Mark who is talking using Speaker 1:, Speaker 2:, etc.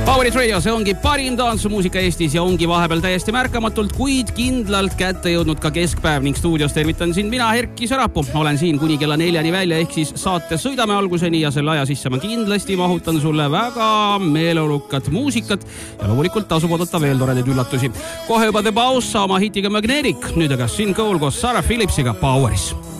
Speaker 1: Power It Radio, see ongi parim tantsumuusika Eestis ja ongi vahepeal täiesti märkamatult, kuid kindlalt kätte jõudnud ka keskpäev ning stuudios tervitan sind mina, Erki Sarapuu. Olen siin kuni kella 4 välja ehk siis saate sõidame alguseni ja selle aja sisse ma kindlasti mahutan sulle väga meeleolukat muusikat ja loomulikult tasub oodata veel toredaid üllatusi. Kohe juba The Boss oma hitiga Magnetic, nüüd aga Sin Cole koos Sarah Phillipsiga Poweris.